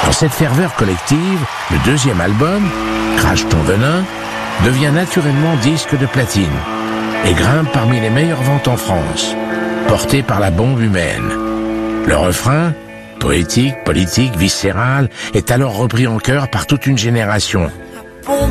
Dans cette ferveur collective, le deuxième album, Crache ton venin, devient naturellement disque de platine et grimpe parmi les meilleures ventes en France, porté par la bombe humaine. Le refrain, poétique, politique, viscéral, est alors repris en chœur par toute une génération.